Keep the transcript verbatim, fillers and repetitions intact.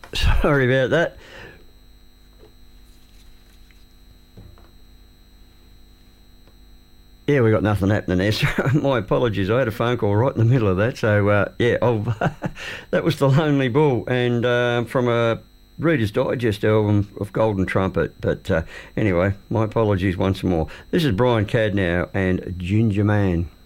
Sorry about that. Yeah, we got nothing happening there. So my apologies. I had a phone call right in the middle of that. So, uh, yeah, oh, that was The Lonely Bull, and uh, from a Reader's Digest album of Golden Trumpet. But uh, anyway, my apologies once more. This is Brian Cadnow and Ginger Man.